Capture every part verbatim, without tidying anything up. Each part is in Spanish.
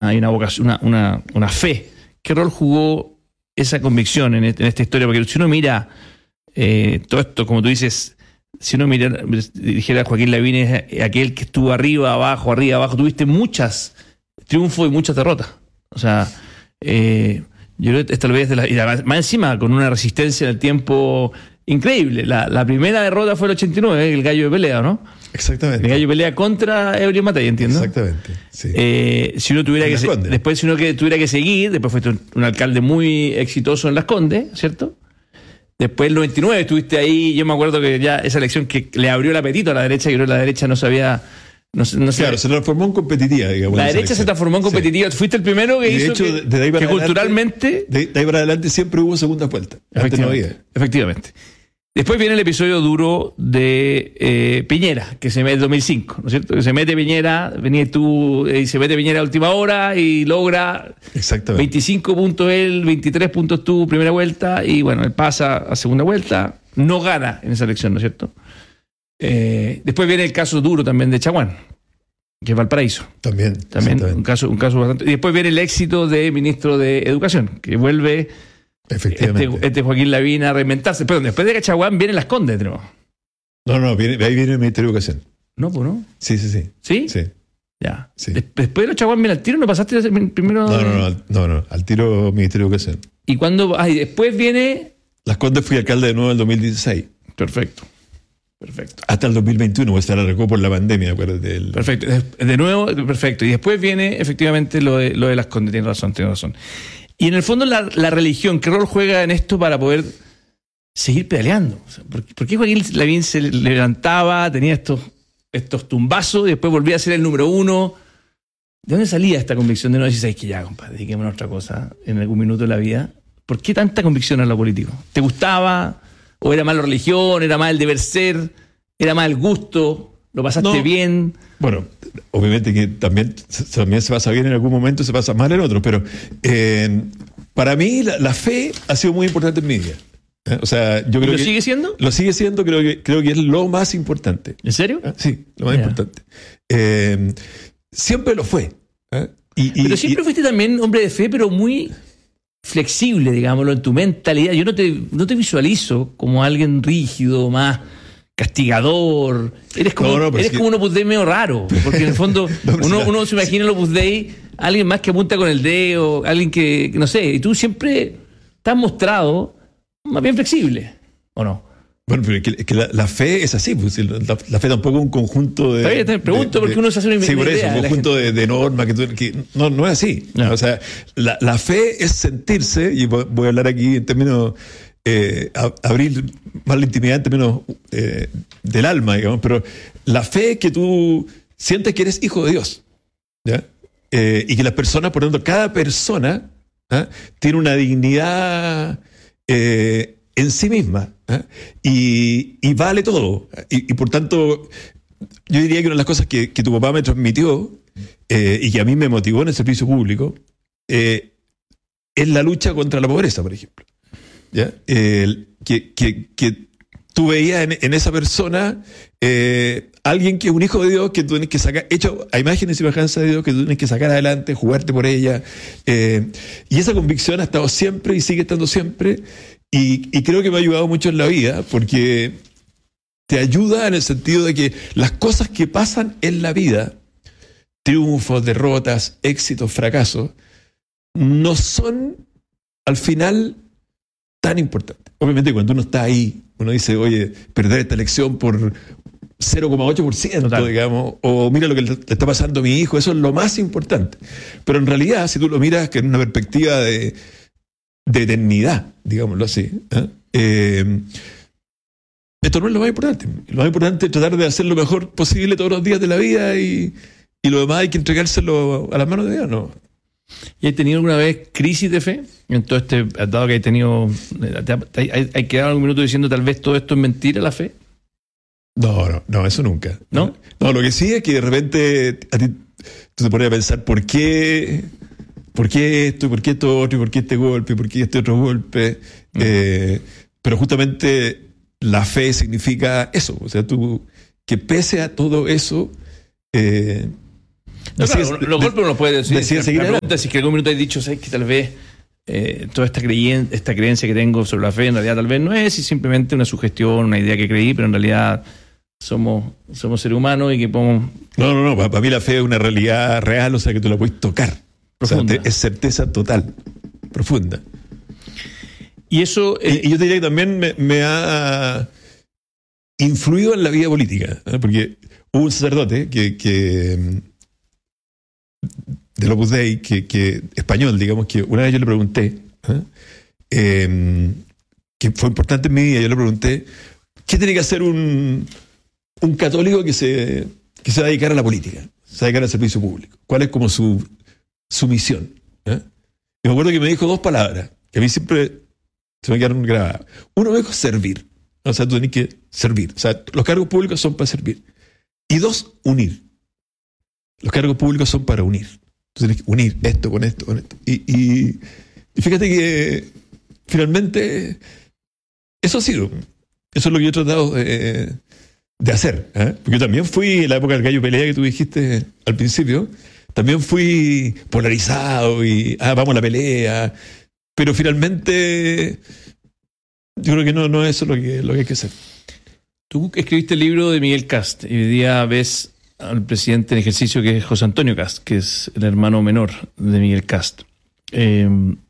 hay una vocación, una, una, una fe. ¿Qué rol jugó esa convicción en, en esta historia? Porque si uno mira eh, todo esto, como tú dices, si uno mira, dijera Joaquín Lavín, es aquel que estuvo arriba, abajo, arriba, abajo, tuviste muchas triunfos y muchas derrotas. O sea, eh, yo creo que esta vez de la, y además, más encima con una resistencia en el tiempo increíble. La, la primera derrota fue el ochenta y nueve, el gallo de pelea, ¿no? Exactamente. El gallo de pelea contra Eulio Matei, entiendo. Exactamente. Sí. Eh, si uno tuviera que se, después si uno que tuviera que seguir, después fuiste un, un alcalde muy exitoso en Las Condes, ¿cierto? Después el noventa y nueve estuviste ahí, yo me acuerdo que ya esa elección que le abrió el apetito a la derecha, que creo que la derecha no sabía. No, no claro, se transformó en competitiva, digamos. La derecha se transformó en competitiva. Sí. Fuiste el primero que y de hizo hecho, que, de, de ahí para que adelante, culturalmente. De, de ahí para adelante siempre hubo segunda vuelta. Efectivamente. No había. Efectivamente. Después viene el episodio duro de eh, Piñera, que se mete en dos mil cinco, ¿no es cierto? Que se mete Piñera, venís tú, y se mete Piñera a última hora y logra veinticinco puntos él, veintitrés puntos tú, primera vuelta, y bueno, él pasa a segunda vuelta, no gana en esa elección, ¿no es cierto? Eh, después viene el caso duro también de Chaguán, que es Valparaíso. También. También un caso, un caso bastante. Y después viene el éxito de ministro de Educación, que vuelve efectivamente este, este Joaquín Lavín a reinventarse. Perdón, después de Cachaguán vienen Las Condes, de nuevo. No, no, viene, ahí viene el Ministerio de Educación. No, pues no. Sí, sí, sí. ¿Sí? Sí. Ya. Sí. Después de los Chaguán viene al tiro, ¿no pasaste primero? No, no, no, no, no, al tiro Ministerio de Educación. ¿Y cuándo? Ah, y después viene. Las Condes fui alcalde de nuevo en el dos mil dieciséis. Perfecto. Perfecto. Hasta el dos mil veintiuno, pues se alargó por la pandemia, acuérdate. Del... Perfecto. De nuevo, perfecto. Y después viene efectivamente lo de, lo de Las Condes. Tienes razón, tienes razón. Y en el fondo la, la religión, ¿qué rol juega en esto para poder seguir pedaleando? O sea, ¿por, ¿Por qué Joaquín Lavín se levantaba, tenía estos, estos tumbazos y después volvía a ser el número uno? ¿De dónde salía esta convicción de no decir, ¿sabes qué? Ya, compadre, dediquémonos a otra cosa en algún minuto de la vida? ¿Por qué tanta convicción en lo político? ¿Te gustaba? ¿O era más la religión? ¿Era más el deber ser? ¿Era más el gusto? ¿Lo pasaste no. bien? Bueno, obviamente que también, también se pasa bien en algún momento, se pasa mal en otro, pero eh, para mí la, la fe ha sido muy importante en mi vida. ¿Eh? O sea, yo creo ¿Lo que sigue siendo? Lo sigue siendo, creo que, creo que es lo más importante. ¿En serio? ¿Eh? Sí, lo más yeah. importante. Eh, siempre lo fue. ¿Eh? Y, y, pero siempre y, fuiste también hombre de fe, pero muy flexible, digámoslo, en tu mentalidad. Yo no te, no te visualizo como alguien rígido, más castigador. Eres como, no, no, eres como que... un Opus Dei medio raro, porque en el fondo no, uno, será... uno se imagina el Opus Dei, alguien más que apunta con el dedo, alguien que, no sé, y tú siempre te has mostrado más bien flexible, ¿o no? Bueno, pero que, que la, la fe es así, pues, la, la fe tampoco es un conjunto de... Está bien, te pregunto de, porque uno se hace una sí, por idea. eso, un conjunto de, de normas que, tú, que no, no es así. No. O sea, la, la fe es sentirse, y voy a hablar aquí en términos... Eh, a, abrir más la intimidad en términos eh, del alma, digamos, pero la fe es que tú sientes que eres hijo de Dios, ¿ya? Eh, y que las personas, por lo tanto, cada persona ¿eh? tiene una dignidad eh, en sí misma ¿eh? y, y vale todo. Y, y por tanto, yo diría que una de las cosas que, que tu papá me transmitió eh, y que a mí me motivó en el servicio público eh, es la lucha contra la pobreza, por ejemplo. ¿Ya? Eh, que, que, que tú veías en, en esa persona eh, alguien que es un hijo de Dios, que tú tienes que sacar, hecho a imagen y semejanza de Dios, que tú tienes que sacar adelante, jugarte por ella. Eh, y esa convicción ha estado siempre y sigue estando siempre. Y, y creo que me ha ayudado mucho en la vida, porque te ayuda en el sentido de que las cosas que pasan en la vida, triunfos, derrotas, éxitos, fracasos, no son al final tan importante. Obviamente cuando uno está ahí, uno dice, oye, perder esta elección por cero coma ocho por ciento, digamos, o mira lo que le está pasando a mi hijo, eso es lo más importante. Pero en realidad, si tú lo miras en una perspectiva de, de eternidad, digámoslo así, ¿eh? Eh, esto no es lo más importante. Lo más importante es tratar de hacer lo mejor posible todos los días de la vida y, y lo demás hay que entregárselo a las manos de Dios, ¿no? ¿Y has tenido alguna vez crisis de fe? En todo este, dado que has tenido, ¿hay, hay quedado algún minuto diciendo tal vez todo esto es mentira, la fe? No, no, no, eso nunca. ¿No? No, lo que sí es que de repente a ti tú te pones a pensar por qué, por qué esto, por qué esto otro, y por qué este golpe, y por qué este otro golpe. Mm. Eh, pero justamente la fe significa eso, o sea, tú, que pese a todo eso, eh, No, claro, de, los golpes uno puede decir. Decide seguir la pregunta es si que en algún minuto has dicho, ¿sabes? Que tal vez eh, toda esta, creyen, esta creencia que tengo sobre la fe en realidad tal vez no es, y simplemente una sugestión, una idea que creí, pero en realidad somos, somos seres humanos y que podemos... No, no, no, para, para mí la fe es una realidad real, o sea que tú la puedes tocar. Profunda. O sea, te, es certeza total, profunda. Y eso... Eh, y, y yo te diría que también me, me ha influido en la vida política, ¿eh? Porque hubo un sacerdote que, que del Opus Dei, que, que español, digamos, que una vez yo le pregunté, ¿eh? Eh, que fue importante en mi vida, yo le pregunté, ¿qué tiene que hacer un, un católico que se, que se va a dedicar a la política, se va a dedicar al servicio público? ¿Cuál es como su, su misión? ¿Eh? Y me acuerdo que me dijo dos palabras, que a mí siempre se me quedaron grabadas. Uno me dijo servir. O sea, tú tenés que servir. O sea, los cargos públicos son para servir. Y dos, unir. Los cargos públicos son para unir. Tú tienes que unir esto con esto, con esto. Y, y, y fíjate que finalmente eso ha sido. Eso es lo que yo he tratado de, de hacer. ¿eh? Porque yo también fui, en la época del gallo pelea que tú dijiste al principio, también fui polarizado y, ah, vamos a la pelea. Pero finalmente yo creo que no, no es eso lo que, lo que hay que hacer. Tú escribiste el libro de Miguel Kast y hoy día ves al presidente en ejercicio, que es José Antonio Kast, que es el hermano menor de Miguel Kast. Eh,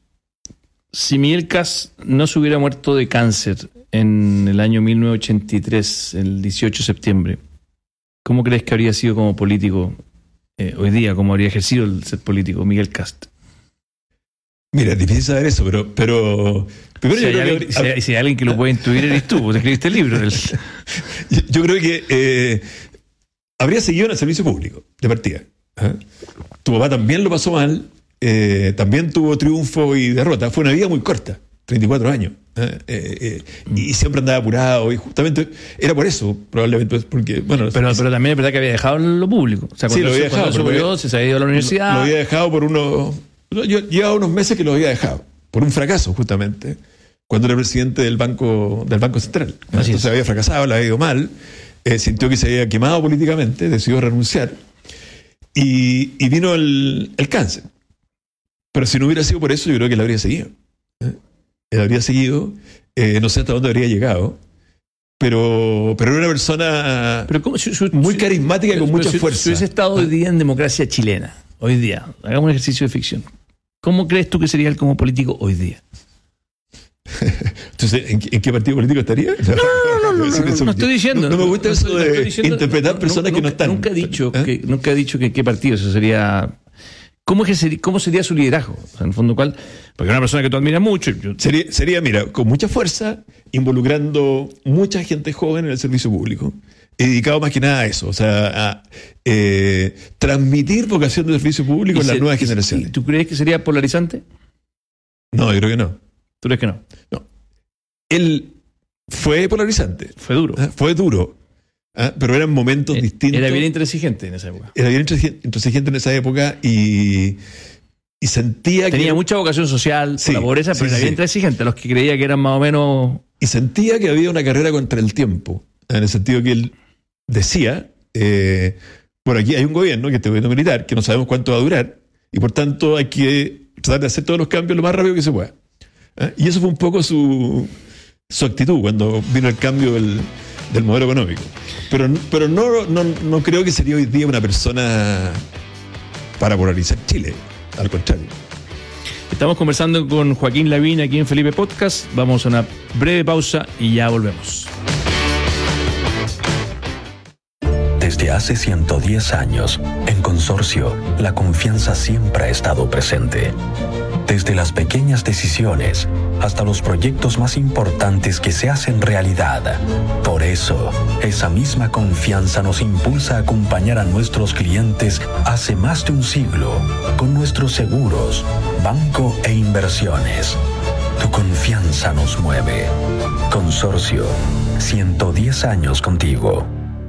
si Miguel Kast no se hubiera muerto de cáncer en el año mil novecientos ochenta y tres, el dieciocho de septiembre, ¿cómo crees que habría sido como político eh, hoy día? ¿Cómo habría ejercido el ser político Miguel Kast? Mira, es difícil saber eso, pero... pero primero si, yo hay creo alguien, que, si, hay, si hay alguien que lo puede intuir, eres tú, vos escribiste el libro. El... yo, yo creo que eh, habría seguido en el servicio público, de partida. ¿eh? Tu papá también lo pasó mal, eh, también tuvo triunfo y derrota. Fue una vida muy corta, treinta y cuatro años. ¿eh? Eh, eh, y siempre andaba apurado, y justamente era por eso, probablemente, porque, bueno... Pero, pero también es verdad que había dejado lo público. O sea, sí, lo había dejado. Cuando subió, se había ido a la universidad... Lo, lo había dejado por unos... Yo llevaba unos meses que lo había dejado, por un fracaso justamente, cuando era presidente del Banco, del Banco Central. Así Entonces es. había fracasado, le había ido mal, eh, sintió que se había quemado políticamente, decidió renunciar, y, y vino el, el cáncer. Pero si no hubiera sido por eso, yo creo que él habría seguido. ¿eh? Él habría seguido, eh, no sé hasta dónde habría llegado, pero, pero era una persona pero ¿cómo, su, su, muy su, carismática y con mucha su, fuerza. Si hubiese estado hoy día en democracia chilena, hoy día, hagamos un ejercicio de ficción, ¿cómo crees tú que sería él como político hoy día? Entonces, ¿en, ¿en qué partido político estaría? No, no, no, no, no, no, no estoy diciendo. No, no me gusta no, eso no, de diciendo, interpretar no, personas no, que no están. Nunca he dicho ¿Eh? que nunca he dicho que en qué partido eso sería. ¿Cómo, es que, ¿Cómo sería su liderazgo? O sea, en el fondo, ¿cuál? Porque es una persona que tú admiras mucho. Yo... Sería, sería, mira, con mucha fuerza, involucrando mucha gente joven en el servicio público, y dedicado más que nada a eso, o sea, a eh, transmitir vocación de servicio público en las nuevas generaciones. ¿Tú crees que sería polarizante? No, yo creo que no. ¿Tú crees que no? No. Él fue polarizante. Fue duro. ¿eh? Fue duro. ¿eh? Pero eran momentos era, distintos. Era bien intransigente en esa época. Era bien intransigente en esa época y, y sentía Tenía que... Tenía mucha vocación social sí, por la pobreza, pero sí, era sí. bien intransigente. Los que creía que eran más o menos... Y sentía que había una carrera contra el tiempo. En el sentido que él decía, eh, bueno, aquí hay un gobierno, que es este gobierno militar, que no sabemos cuánto va a durar, y por tanto hay que tratar de hacer todos los cambios lo más rápido que se pueda. ¿eh? Y eso fue un poco su, su actitud cuando vino el cambio del, del modelo económico. Pero, pero no, no, no creo que sería hoy día una persona para polarizar Chile, al contrario. Estamos conversando con Joaquín Lavín aquí en Felipe Podcast. Vamos a una breve pausa y ya volvemos. Desde hace ciento diez años, en Consorcio, la confianza siempre ha estado presente. Desde las pequeñas decisiones hasta los proyectos más importantes que se hacen realidad. Por eso, esa misma confianza nos impulsa a acompañar a nuestros clientes hace más de un siglo con nuestros seguros, banco e inversiones. Tu confianza nos mueve. Consorcio, ciento diez años contigo.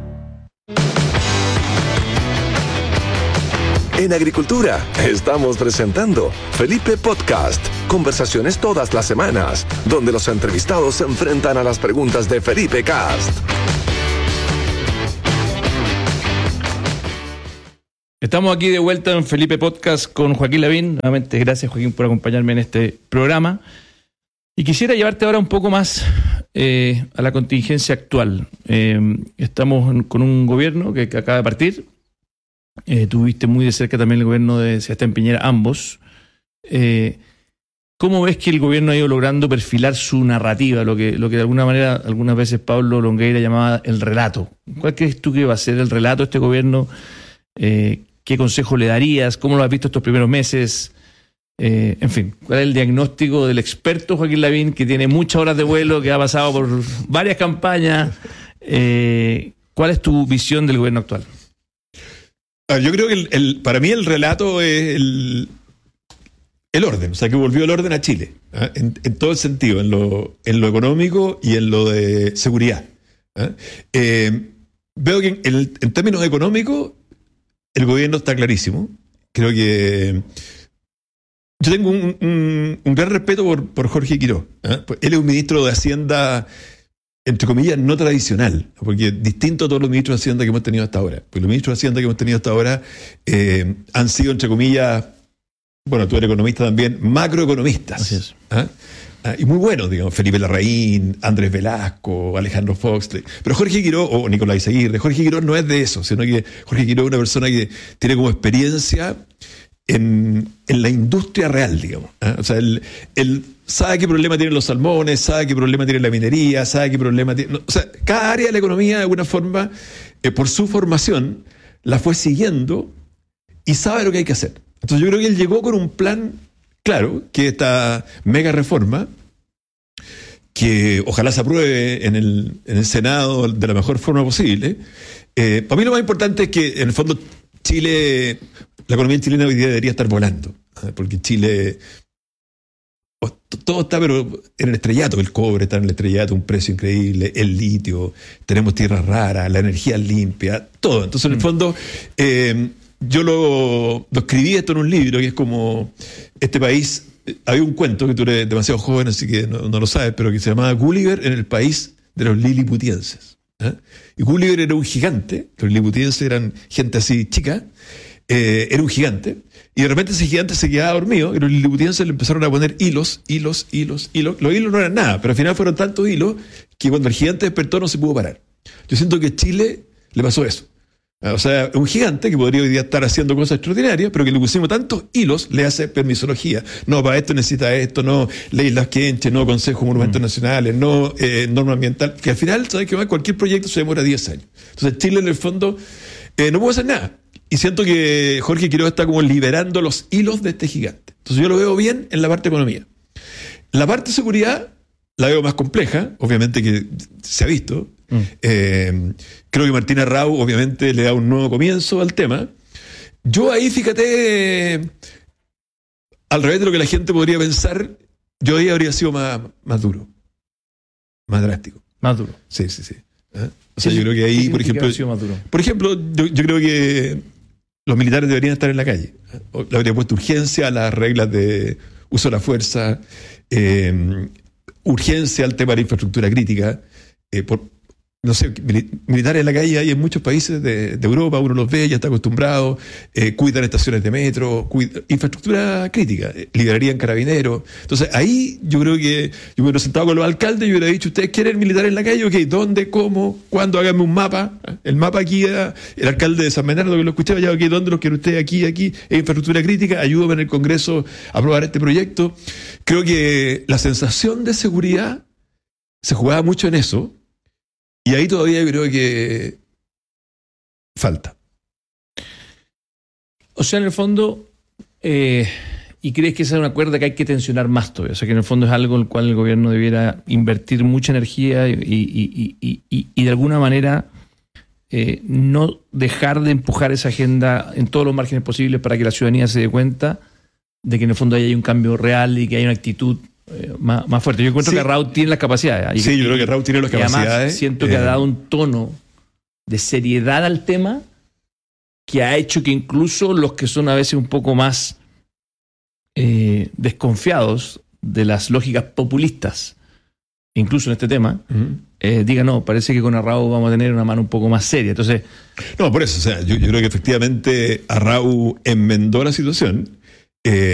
En Agricultura estamos presentando Felipe Podcast, conversaciones todas las semanas, donde los entrevistados se enfrentan a las preguntas de Felipe Cast. Estamos aquí de vuelta en Felipe Podcast con Joaquín Lavín. Nuevamente, gracias Joaquín por acompañarme en este programa. Y quisiera llevarte ahora un poco más eh, a la contingencia actual. Eh, estamos con un gobierno que, que acaba de partir. Eh, tuviste muy de cerca también el gobierno de Sebastián Piñera, ambos. Eh, ¿Cómo ves que el gobierno ha ido logrando perfilar su narrativa, lo que, lo que de alguna manera algunas veces Pablo Longueira llamaba el relato? ¿Cuál crees tú que va a ser el relato de este gobierno? Eh, ¿Qué consejo le darías? ¿Cómo lo has visto estos primeros meses? Eh, en fin, ¿cuál es el diagnóstico del experto Joaquín Lavín, que tiene muchas horas de vuelo, que ha pasado por varias campañas? Eh, ¿Cuál es tu visión del gobierno actual? Yo creo que el, el, para mí el relato es el, el orden, o sea, que volvió el orden a Chile, ¿eh? en, en todo el sentido, en lo, en lo económico y en lo de seguridad. ¿eh? Eh, veo que en, en términos económicos el gobierno está clarísimo. Creo que yo tengo un, un, un gran respeto por, por Jorge Quirós. ¿eh? Él es un ministro de Hacienda, entre comillas, no tradicional, porque distinto a todos los ministros de Hacienda que hemos tenido hasta ahora. Porque los ministros de Hacienda que hemos tenido hasta ahora eh, han sido, entre comillas, bueno, tú eres economista también, macroeconomistas. Así es. ¿eh? Ah, y muy buenos, digamos, Felipe Larraín, Andrés Velasco, Alejandro Fox. Pero Jorge Quirós, o Nicolás Izaguirre, Jorge Quirós no es de eso, sino que Jorge Quirós es una persona que tiene como experiencia en, en la industria real, digamos. ¿eh? O sea, él, él sabe qué problema tienen los salmones, sabe qué problema tiene la minería, sabe qué problema tiene... No, o sea, cada área de la economía, de alguna forma, eh, por su formación, la fue siguiendo y sabe lo que hay que hacer. Entonces yo creo que él llegó con un plan... Claro, que esta mega reforma, que ojalá se apruebe en el, en el Senado de la mejor forma posible, eh, para mí lo más importante es que, en el fondo, Chile, la economía chilena hoy día debería estar volando, ¿eh? Porque Chile, oh, todo está pero en el estrellato, el cobre está en el estrellato, un precio increíble, el litio, tenemos tierras raras, la energía limpia, todo. Entonces, en el fondo... Eh, Yo lo, lo escribí esto en un libro que es como este país. Había un cuento que tú eres demasiado joven, así que no, no lo sabes, pero que se llamaba Gulliver en el país de los liliputienses. ¿eh? Y Gulliver era un gigante, los liliputienses eran gente así chica, eh, era un gigante, y de repente ese gigante se quedaba dormido, y los liliputienses le empezaron a poner hilos, hilos, hilos, hilos. Los hilos no eran nada, pero al final fueron tantos hilos que cuando el gigante despertó no se pudo parar. Yo siento que a Chile le pasó eso. O sea, un gigante que podría hoy día estar haciendo cosas extraordinarias, pero que le pusimos tantos hilos, le hace permisología. No, para esto necesita esto, no, ley Las Quenche, no, Consejo de Monumentos mm. Nacionales, no, eh, norma ambiental, que al final, ¿sabes qué? Cualquier proyecto se demora diez años. Entonces Chile, en el fondo, eh, no puede hacer nada. Y siento que Jorge Quirós está como liberando los hilos de este gigante. Entonces yo lo veo bien en la parte de economía. La parte de seguridad la veo más compleja, obviamente que se ha visto. Mm. Eh, creo que Martina Rau obviamente le da un nuevo comienzo al tema. Yo ahí, fíjate, al revés de lo que la gente podría pensar, yo ahí habría sido más, más duro, más drástico. Más duro. Sí, sí, sí. ¿Eh? O sea, yo creo que ahí, por ejemplo, por ejemplo, yo, yo creo que los militares deberían estar en la calle. Le habría puesto urgencia a las reglas de uso de la fuerza, eh, urgencia al tema de la infraestructura crítica, eh, por no sé, militares en la calle hay en muchos países de, de Europa, uno los ve, ya está acostumbrado, eh, cuidan estaciones de metro, cuidan, infraestructura crítica, eh, liberarían carabineros. Entonces ahí yo creo que yo me hubiera sentado con los alcaldes y hubiera dicho, ¿ustedes quieren militares en la calle? Ok, ¿dónde, cómo, cuándo? Háganme un mapa. El mapa aquí era el alcalde de San Bernardo que lo escuchaba, ya, ok, ¿dónde los quiere usted? Aquí, aquí, es infraestructura crítica, ayúdame en el Congreso a aprobar este proyecto. Creo que la sensación de seguridad se jugaba mucho en eso. Y ahí todavía creo que falta. O sea, en el fondo, eh, ¿y crees que esa es una cuerda que hay que tensionar más todavía? O sea, que en el fondo es algo en el cual el gobierno debiera invertir mucha energía y, y, y, y, y de alguna manera eh, no dejar de empujar esa agenda en todos los márgenes posibles para que la ciudadanía se dé cuenta de que en el fondo ahí hay un cambio real y que hay una actitud Eh, más, más fuerte. Yo encuentro sí. que Raúl tiene las capacidades. Sí, que, yo creo que Raúl tiene las capacidades. Además, siento que eh. ha dado un tono de seriedad al tema que ha hecho que incluso los que son a veces un poco más eh, desconfiados de las lógicas populistas incluso en este tema, uh-huh. eh, diga, no, parece que con Arrau vamos a tener una mano un poco más seria. Entonces, no, por eso, o sea, yo, yo creo que efectivamente Arrau enmendó la situación. Eh,